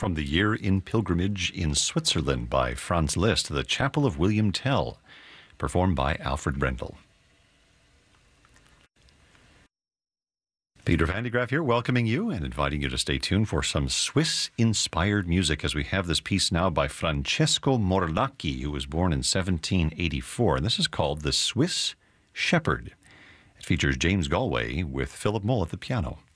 From the Year in Pilgrimage in Switzerland by Franz Liszt, The Chapel of William Tell, performed by Alfred Brendel. Peter Van de Graaff here, welcoming you and inviting you to stay tuned for some Swiss-inspired music as we have this piece now by Francesco Morlacchi, who was born in 1784. And this is called The Swiss Shepherd. It features James Galway with Philip Mull at the piano.